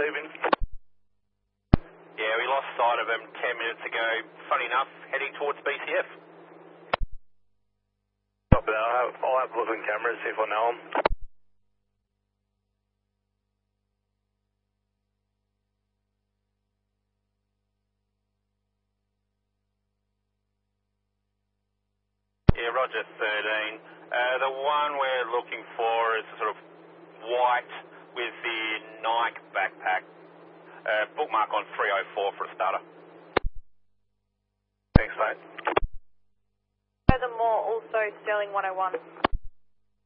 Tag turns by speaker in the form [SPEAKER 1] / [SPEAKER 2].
[SPEAKER 1] receiving.
[SPEAKER 2] Yeah, we lost sight of him 10 minutes ago. Funny enough, heading towards BCF.
[SPEAKER 1] Copy that. I'll have a look in cameras, see if I know him.
[SPEAKER 2] Yeah, Roger 13. The one we're looking for is sort of white with the Nike backpack. Bookmark on 304 for a starter.
[SPEAKER 1] Thanks, mate.
[SPEAKER 3] Furthermore, also Sterling 101.